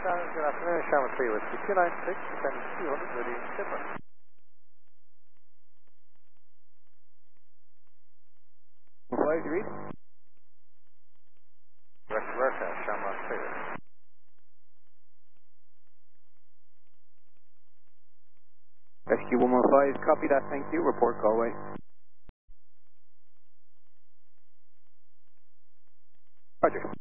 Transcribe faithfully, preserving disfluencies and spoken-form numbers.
Good afternoon, Sharma three Whiskey two nine six, descending two hundred, Woody Skipper. Flight read. Direct to Verca, Sharma three. Rescue one one five, copy that, thank you. Report Galway. Roger.